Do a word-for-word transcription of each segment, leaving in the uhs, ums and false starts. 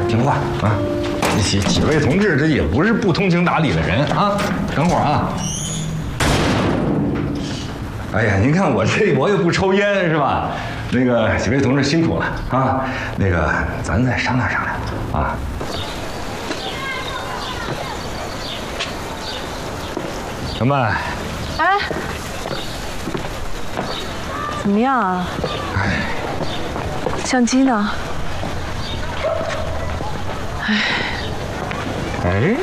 听话啊！几几位同志，这也不是不通情达理的人啊！等会儿啊！哎呀，您看我这我也不抽烟是吧？那个几位同志辛苦了啊！那个咱再商量商量啊！小曼， 哎，怎么样啊？ 哎， 相机呢？哎， 哎，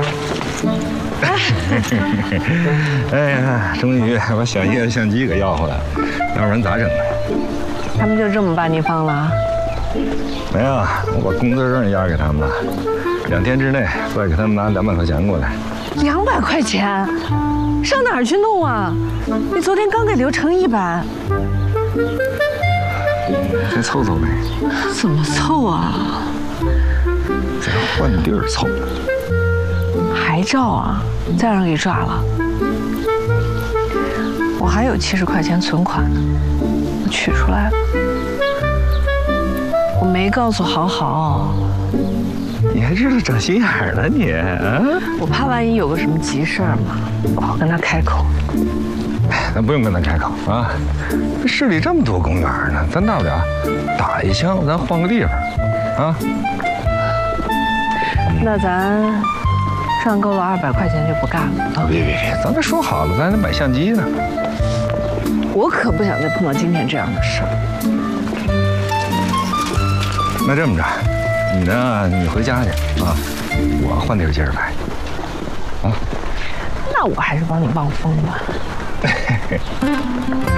哎呀，终于把小叶的相机给要回来了，要不然咋整啊？ 他们就这么把你放了？ 没有，我把工作证押给他们了，两天之内再给他们拿两百块钱过来。 两百块钱，上哪儿去弄啊？你昨天刚给刘成一百， 再凑凑呗。 怎么凑啊？ 再换地儿凑。 还照啊？再让人给抓了？我还有七十块钱存款呢，我取出来了。我没告诉好好。 你还知道整心眼儿呢你啊？ 我怕万一有个什么急事儿嘛，我好跟他开口。 咱不用跟他开口啊，这市里这么多公园呢，咱大不了打一枪，咱换个地方啊。 那咱赚够了二百块钱就不干了啊！ 别别别，咱这说好了，咱还得买相机呢。 我可不想再碰到今天这样的事儿。 那这么着，你呢？你回家去啊，我换地儿接着拍。啊， 那我还是帮你望风吧。